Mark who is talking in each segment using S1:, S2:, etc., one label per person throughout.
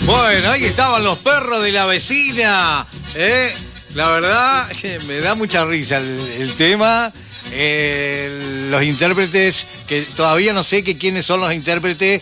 S1: Bueno, ahí estaban los perros de la vecina. La verdad, me da mucha risa el tema. Los intérpretes, que todavía no sé quiénes son los intérpretes.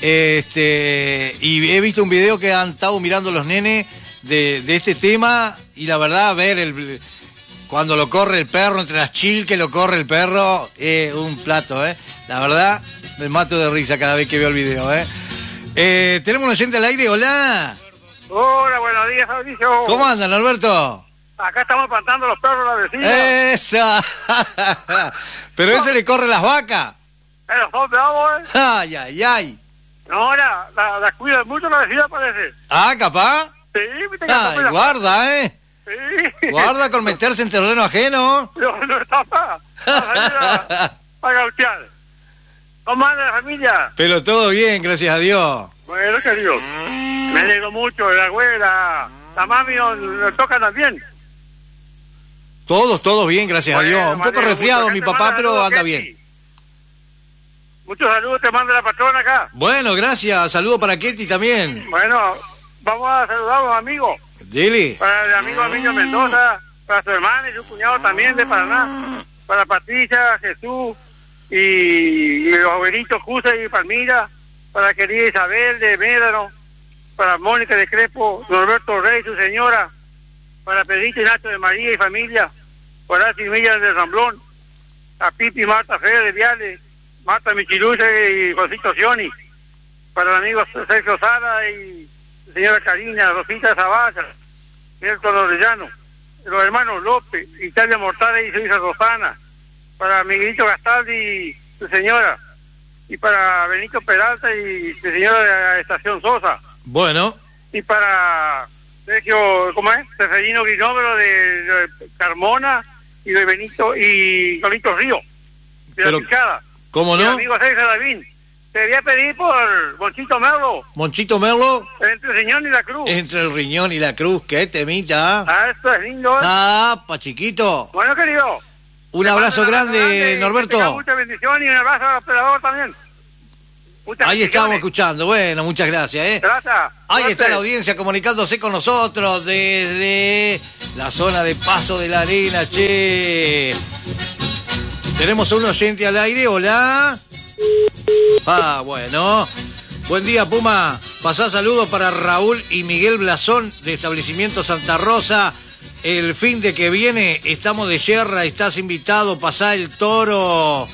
S1: Y he visto un video que han estado mirando los nenes de este tema. Y la verdad, ver cuando lo corre el perro, entre las chill que lo corre el perro, un plato, La verdad, me mato de risa cada vez que veo el video, Tenemos un oyente al aire, hola.
S2: Hola, buenos días, Fabricio.
S1: ¿Cómo andan, Alberto?
S2: Acá estamos espantando los perros de la vecina.
S1: ¡Esa! Pero ese le corre las vacas.
S2: Pero son bravos,
S1: ¡Ay, ay, ay!
S2: No, ahora, la cuida mucho la vecina, parece.
S1: Ah, ¿capaz?
S2: Sí, viste que
S1: Ay, guarda,
S2: Sí.
S1: Guarda con meterse en terreno ajeno.
S2: No está para gautear. ¿Cómo anda la familia?
S1: Pero todo bien, gracias a Dios.
S2: Bueno, querido. Me alegro mucho, la abuela, la mami nos toca también.
S1: Todos bien, gracias a Dios. Un poco resfriado mi papá, pero anda bien.
S2: Muchos saludos te manda la patrona acá.
S1: Bueno, gracias. Saludos para Ketty también.
S2: Bueno, vamos a saludar a los amigos.
S1: Dile.
S2: Para el amigo Emilio Mendoza, para su hermana y su cuñado también de Paraná. Para Patricia, Jesús y los abuelitos Cusa y Palmira. Para la querida Isabel de Médano. Para Mónica de Crespo, Norberto Rey, su señora. Para Pedrito y Nacho de María y familia. Para Silvia de Ramblón. A Pipi y Marta Fede de Viales. Marta Michiluce y Josito Sioni. Para el amigo Sergio Sara y la señora Karina, Rosita Zabaza, Milton Orellano, los hermanos López, Italia Mortales y su hija Rosana. Para Miguelito Gastaldi y su señora. Y para Benito Peralta y su señora de la Estación Sosa.
S1: Bueno.
S2: Y para Sergio, ¿cómo es? Seferino Guinómero de Carmona y de Benito y Carlitos Río, de la Picada.
S1: ¿Cómo no?
S2: Mi amigo César Davín. Te voy a pedir por Monchito Merlo.
S1: Monchito Merlo.
S2: Entre el riñón y la cruz.
S1: Entre el riñón y la cruz, qué temita.
S2: Ah, esto es lindo.
S1: Pa' chiquito.
S2: Bueno, querido.
S1: Un abrazo grande, Norberto.
S2: Muchas bendiciones y un abrazo al operador también.
S1: Ahí estamos escuchando. Bueno, muchas gracias,
S2: Gracias.
S1: Ahí está la audiencia comunicándose con nosotros desde la zona de Paso de la Arena, che. Tenemos a un oyente al aire, hola. Bueno. Buen día, Puma. Pasá saludos para Raúl y Miguel Blasón de Establecimiento Santa Rosa. El fin de que viene estamos de yerra, estás invitado, pasá el toro.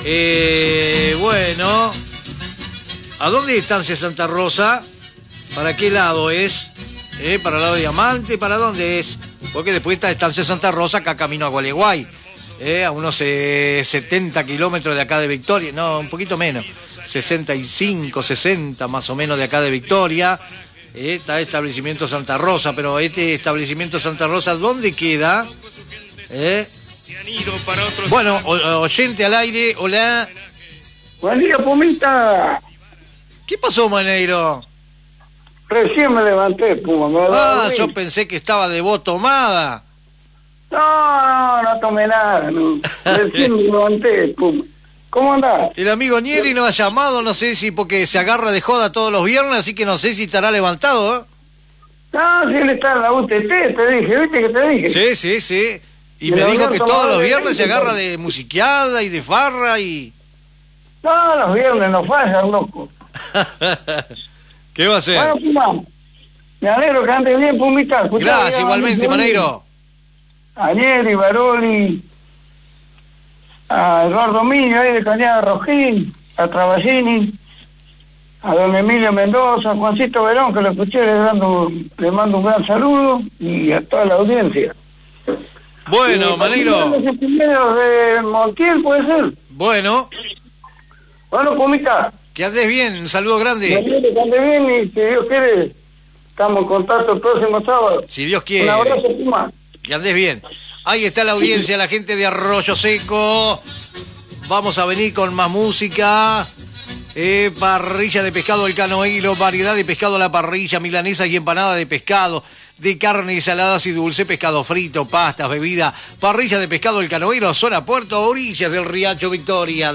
S1: Bueno. ¿A dónde es Estancia Santa Rosa? ¿Para qué lado es? ¿Para el lado de Diamante? ¿Para dónde es? Porque después está Estancia Santa Rosa, acá camino a Gualeguay. A unos 70 kilómetros de acá de Victoria. No, un poquito menos. 65, 60 más o menos de acá de Victoria. Está Establecimiento Santa Rosa. Pero este Establecimiento Santa Rosa, ¿dónde queda? Bueno, oyente al aire, hola.
S3: Buen día, Pumita.
S1: ¿Qué pasó, Maneiro?
S3: Recién me levanté, Puma.
S1: Yo pensé que estaba de voz tomada.
S3: No tomé nada. No. Recién me levanté, Puma. ¿Cómo andás?
S1: El amigo Nieri nos ha llamado, no sé si porque se agarra de joda todos los viernes, así que no sé si estará levantado,
S3: No, si él está en la UTT, te dije, ¿viste que te dije?
S1: Sí. Y me dijo que todos los viernes se agarra de musiqueada y de farra y...
S3: Todos los viernes no fallan, loco.
S1: ¿Qué va a hacer?
S3: Bueno, Puma, me alegro que andes bien, Pumita.
S1: Gracias, igualmente, Maneiro.
S3: A Nieri, Baroli, a Eduardo Millo, ahí de Cañada Rojín, a Travallini, a don Emilio Mendoza, a Juancito Verón, que lo escuché, le mando un gran saludo, y a toda la audiencia.
S1: Bueno, Maneiro.
S3: Los primeros de Montiel, ¿puede ser?
S1: Bueno,
S3: Pumita.
S1: que andes bien, un saludo grande.
S3: Que andes bien y si Dios quiere, estamos en contacto el próximo sábado.
S1: Si Dios quiere.
S3: Un abrazo, Puma.
S1: Que andes bien. Ahí está la audiencia, la gente de Arroyo Seco. Vamos a venir con más música. Parrilla de pescado del Canohilo, variedad de pescado a la parrilla, milanesa y empanada de pescado, de carne, saladas y dulce, pescado frito, pastas, bebida, parrilla de pescado del Canohilo, zona Puerto, orillas del Riacho Victoria.